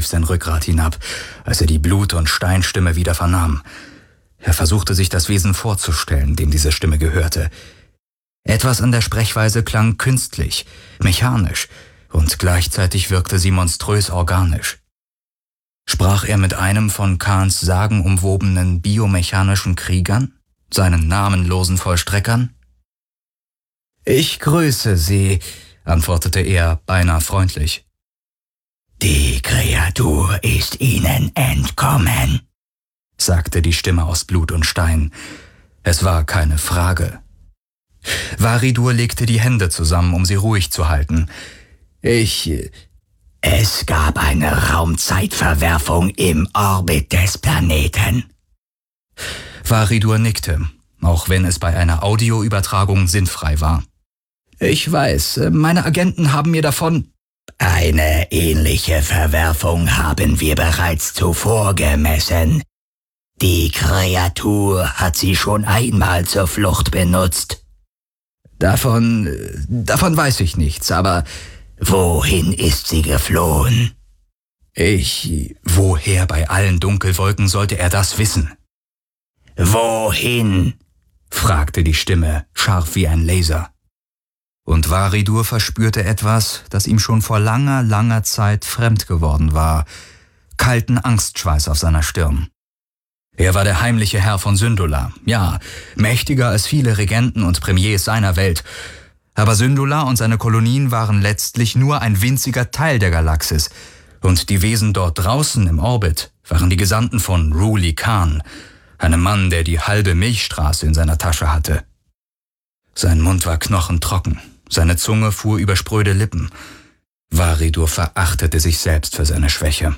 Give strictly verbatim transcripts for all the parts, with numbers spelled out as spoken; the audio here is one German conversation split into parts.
lief sein Rückgrat hinab, als er die Blut- und Steinstimme wieder vernahm. Er versuchte sich das Wesen vorzustellen, dem diese Stimme gehörte. Etwas an der Sprechweise klang künstlich, mechanisch, und gleichzeitig wirkte sie monströs organisch. Sprach er mit einem von Khans sagenumwobenen biomechanischen Kriegern, seinen namenlosen Vollstreckern? »Ich grüße Sie«, antwortete er beinahe freundlich. »Die Kreatur ist Ihnen entkommen«, sagte die Stimme aus Blut und Stein. Es war keine Frage. Varidur legte die Hände zusammen, um sie ruhig zu halten. »Ich... Es gab eine Raumzeitverwerfung im Orbit des Planeten.« Varidur nickte, auch wenn es bei einer Audioübertragung sinnfrei war. »Ich weiß, meine Agenten haben mir davon...« »Eine ähnliche Verwerfung haben wir bereits zuvor gemessen. Die Kreatur hat sie schon einmal zur Flucht benutzt.« »Davon... davon weiß ich nichts, aber...« »Wohin ist sie geflohen?« »Ich... woher bei allen Dunkelwolken sollte er das wissen?« »Wohin?« fragte die Stimme, scharf wie ein Laser. Und Varidur verspürte etwas, das ihm schon vor langer, langer Zeit fremd geworden war, kalten Angstschweiß auf seiner Stirn. Er war der heimliche Herr von Syndulla, ja, mächtiger als viele Regenten und Premiers seiner Welt. Aber Syndulla und seine Kolonien waren letztlich nur ein winziger Teil der Galaxis, und die Wesen dort draußen im Orbit waren die Gesandten von Ruli Khan, einem Mann, der die halbe Milchstraße in seiner Tasche hatte. Sein Mund war knochentrocken, seine Zunge fuhr über spröde Lippen. Varidur verachtete sich selbst für seine Schwäche.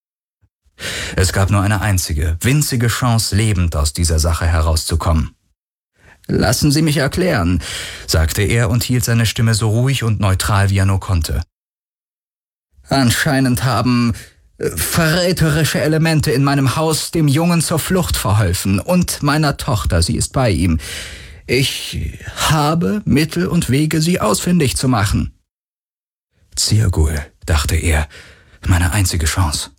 Es gab nur eine einzige, winzige Chance, lebend aus dieser Sache herauszukommen. »Lassen Sie mich erklären«, sagte er und hielt seine Stimme so ruhig und neutral, wie er nur konnte. »Anscheinend haben äh, verräterische Elemente in meinem Haus dem Jungen zur Flucht verholfen und meiner Tochter, sie ist bei ihm. Ich habe Mittel und Wege, sie ausfindig zu machen.« »Zirgul«, dachte er, »meine einzige Chance.«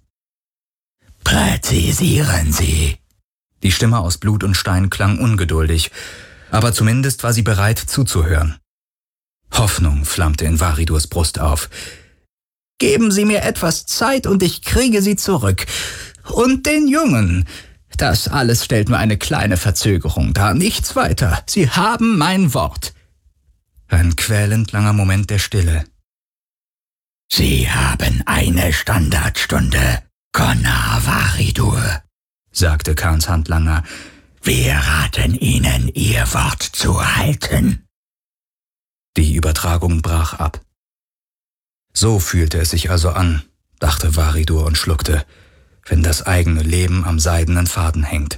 »Präzisieren Sie.« Die Stimme aus Blut und Stein klang ungeduldig, aber zumindest war sie bereit zuzuhören. Hoffnung flammte in Varidurs Brust auf. »Geben Sie mir etwas Zeit und ich kriege sie zurück. Und den Jungen. Das alles stellt nur eine kleine Verzögerung dar, nichts weiter. Sie haben mein Wort.« Ein quälend langer Moment der Stille. »Sie haben eine Standardstunde, Konar Varidur«, sagte Khans Handlanger. »Wir raten Ihnen, Ihr Wort zu halten.« Die Übertragung brach ab. So fühlte es sich also an, dachte Varidur und schluckte, wenn das eigene Leben am seidenen Faden hängt.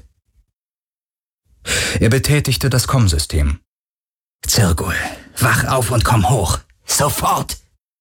Er betätigte das Kommsystem. »Zirgul, wach auf und komm hoch. Sofort!«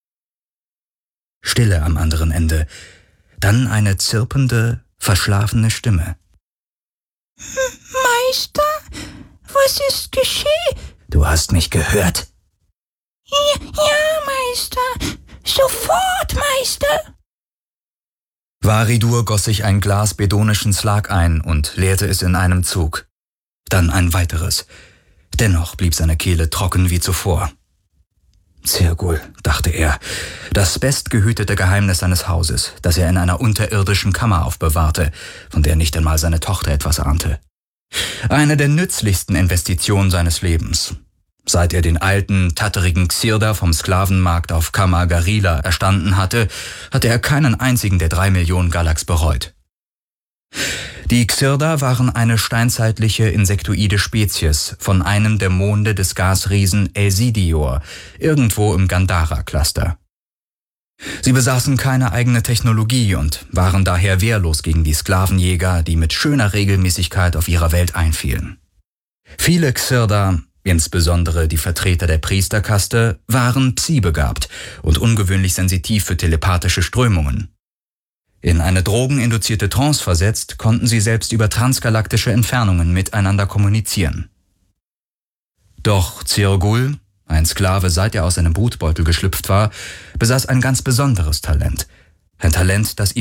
Stille am anderen Ende. Dann eine zirpende, verschlafene Stimme. »Meister, was ist geschehen?« »Du hast mich gehört.« »Ja, ja, Meister. Sofort, Meister.« Varidur goss sich ein Glas bedonischen Slag ein und leerte es in einem Zug. Dann ein weiteres. Dennoch blieb seine Kehle trocken wie zuvor. Zirgul, dachte er, das bestgehütete Geheimnis seines Hauses, das er in einer unterirdischen Kammer aufbewahrte, von der nicht einmal seine Tochter etwas ahnte. Eine der nützlichsten Investitionen seines Lebens. Seit er den alten, tatterigen Xirda vom Sklavenmarkt auf Kamar Garila erstanden hatte, hatte er keinen einzigen der drei Millionen Galax bereut. Die Xirda waren eine steinzeitliche insektoide Spezies von einem der Monde des Gasriesen Elsidior, irgendwo im Gandhara-Cluster. Sie besaßen keine eigene Technologie und waren daher wehrlos gegen die Sklavenjäger, die mit schöner Regelmäßigkeit auf ihrer Welt einfielen. Viele Xirda, insbesondere die Vertreter der Priesterkaste, waren psi-begabt und ungewöhnlich sensitiv für telepathische Strömungen. In eine drogeninduzierte Trance versetzt, konnten sie selbst über transgalaktische Entfernungen miteinander kommunizieren. Doch Zirgul, ein Sklave, seit er aus seinem Brutbeutel geschlüpft war, besaß ein ganz besonderes Talent. Ein Talent, das ihm